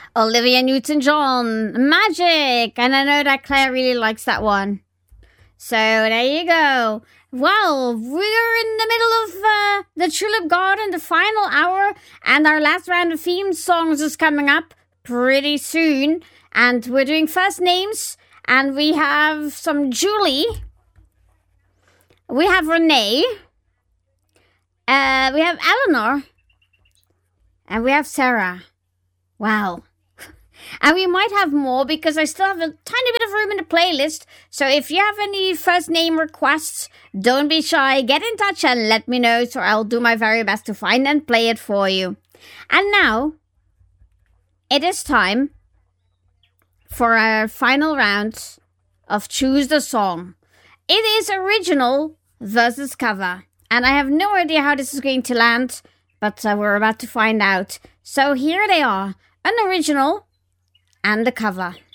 Olivia Newton-John, Magic. And I know that Claire really likes that one. So there you go. Well, we're in the middle of the Tulip Garden, the final hour, and our last round of theme songs is coming up pretty soon. And we're doing first names, and we have some Julie. We have Renee. We have Eleanor. And we have Sarah. Wow. And we might have more because I still have a tiny bit of room in the playlist. So if you have any first name requests, don't be shy. Get in touch and let me know, so I'll do my very best to find and play it for you. And now, it is time for our final round of Choose the Song. It is original versus cover. And I have no idea how this is going to land, but we're about to find out. So here they are, an original and the cover.